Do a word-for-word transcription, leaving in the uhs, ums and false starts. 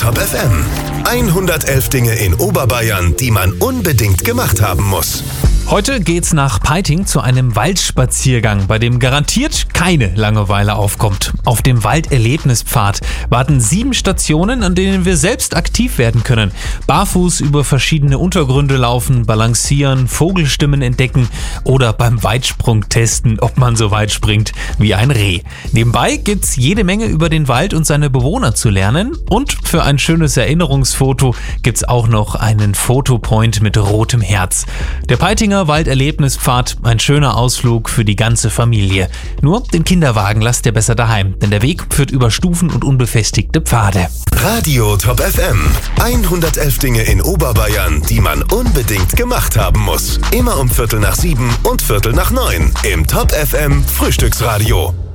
Top F M. hundertelf Dinge in Oberbayern, die man unbedingt gemacht haben muss. Heute geht's nach Peiting zu einem Waldspaziergang, bei dem garantiert keine Langeweile aufkommt. Auf dem Walderlebnispfad warten sieben Stationen, an denen wir selbst aktiv werden können. Barfuß über verschiedene Untergründe laufen, balancieren, Vogelstimmen entdecken oder beim Weitsprung testen, ob man so weit springt wie ein Reh. Nebenbei gibt's jede Menge über den Wald und seine Bewohner zu lernen. Und für ein schönes Erinnerungsfoto gibt's auch noch einen Fotopoint mit rotem Herz. Der Peitinger Walderlebnispfad, ein schöner Ausflug für die ganze Familie. Nur den Kinderwagen lasst ihr besser daheim, denn der Weg führt über Stufen und unbefestigte Pfade. Radio Top F M. hundertelf Dinge in Oberbayern, die man unbedingt gemacht haben muss. Immer um Viertel nach sieben und Viertel nach neun im Top F M Frühstücksradio.